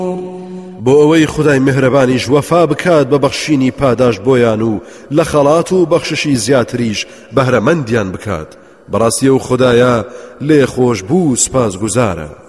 بۆ ئەوەی خدای مهرەبانیش وەفا بکات بە بەخشینی پاداش بۆیان و لە خەڵات و بەخششی زیاتریش بەهرەمەندیان بکات. بەڕاستی ئەو خدایە لێ خۆش بوو سپاسگوزارە.